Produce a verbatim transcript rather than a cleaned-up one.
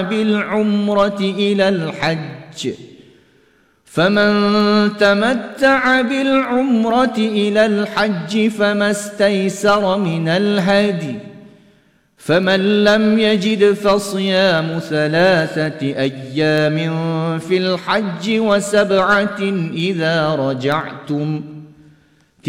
بالعمرة إلى الحج فمن تمتع بالعمرة إلى الحج فما استيسر من الهدي فمن لم يجد فصيام ثلاثة أيام في الحج وسبعة إذا رجعتم